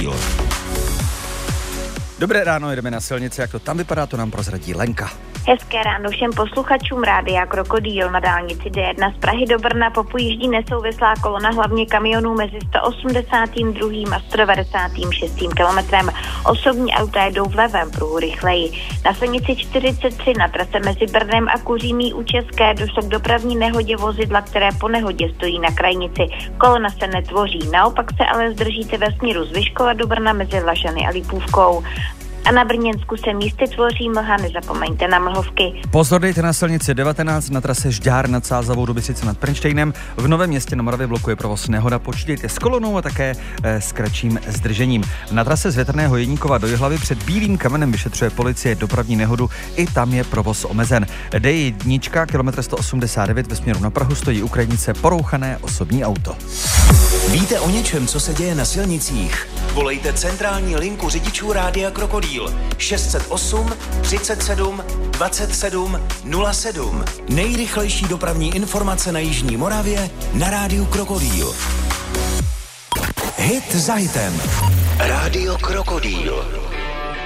Krokodýl. Dobré ráno, jedeme na silnici, jak to tam vypadá, to nám prozradí Lenka. Hezké ráno všem posluchačům Rádia Krokodýl. Na dálnici D1 z Prahy do Brna popojíždí nesouvislá kolona hlavně kamionů mezi 182. a 196. kilometrem. Osobní auta jedou v levém pruhu rychleji. Na silnici 43 na trase mezi Brnem a Kuřímí u České došlo k dopravní nehodě vozidla, které po nehodě stojí na krajnici. Kolona se netvoří, naopak se ale zdržíte ve směru z Vyškova do Brna mezi Vlažany a Lipůvkou. A na Brněnsku se místy tvoří mlha, nezapomeňte na mlhovky. Pozor, dejte na silnici 19 na trase Žďár nad Sázavou do Bystrice nad Pernštejnem. V Novém Městě na Moravě blokuje provoz nehoda, počítejte s kolonou a také s kratším zdržením. Na trase z Větrného Jeníkova do Jihlavy před Bílým kamenem vyšetřuje policie dopravní nehodu, i tam je provoz omezen. D1, kilometr 189 ve směru na Prahu, stojí u krajnice porouchané osobní auto. Víte o něčem, co se děje na silnicích? Volejte centrální linku řidičů Rádia Krokodýl 608 37 27 07. Nejrychlejší dopravní informace na jižní Moravě na Rádiu Krokodýl. Hit za hitem. Rádio Krokodýl.